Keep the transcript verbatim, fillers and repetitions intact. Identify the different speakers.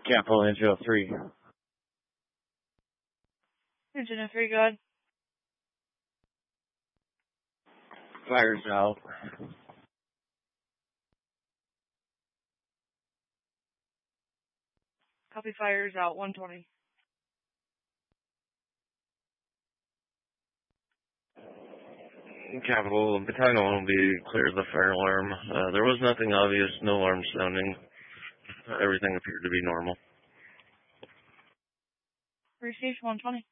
Speaker 1: Capital Engine oh three.
Speaker 2: Engine oh three, go ahead.
Speaker 1: Fires out.
Speaker 2: Copy, fires out, one twenty.
Speaker 3: Capital, Battalion one will be clear of the fire alarm. Uh, there was nothing obvious, no alarm sounding. Uh, everything appeared to be normal.
Speaker 2: Restation one twenty.